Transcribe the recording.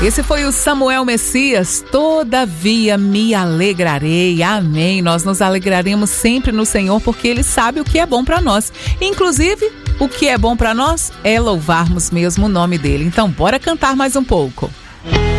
Esse foi o Samuel Messias, todavia me alegrarei, amém. Nós nos alegraremos sempre no Senhor, porque Ele sabe o que é bom para nós. Inclusive, o que é bom para nós é louvarmos mesmo o nome dEle. Então, bora cantar mais um pouco.